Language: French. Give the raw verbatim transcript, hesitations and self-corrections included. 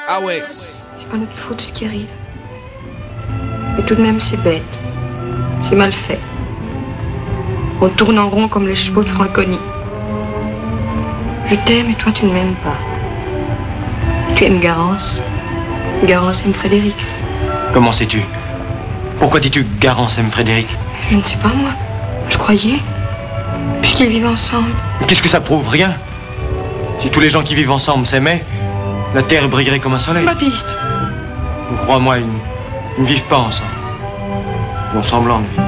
Ah ouais. C'est pas notre faute ce qui arrive. Mais tout de même, c'est bête. C'est mal fait. On tourne en rond comme les chevaux de Franconi. Je t'aime et toi, tu ne m'aimes pas. Tu aimes Garance. Garance aime Frédéric. Comment sais-tu? Pourquoi dis-tu Garance aime Frédéric? Je ne sais pas, moi. Je croyais. Puisqu'ils vivent ensemble. Qu'est-ce que ça prouve? Rien. Si tous les gens qui vivent ensemble s'aimaient, la terre brillerait comme un soleil. Baptiste! Crois-moi, ils, ils ne vivent pas ensemble. Ils ont semblant de vivre.